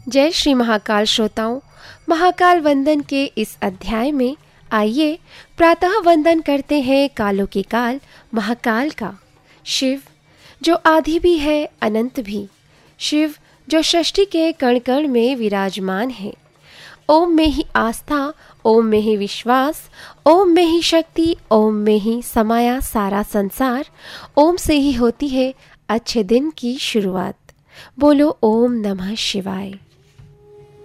जय श्री महाकाल श्रोताओं, महाकाल वंदन के इस अध्याय में आइए प्रातः वंदन करते हैं कालों के काल महाकाल का। शिव जो आदि भी है अनंत भी, शिव जो सृष्टि के कण कण में विराजमान है। ओम में ही आस्था, ओम में ही विश्वास, ओम में ही शक्ति, ओम में ही समाया सारा संसार। ओम से ही होती है अच्छे दिन की शुरुआत। बोलो ओम नमः शिवाय।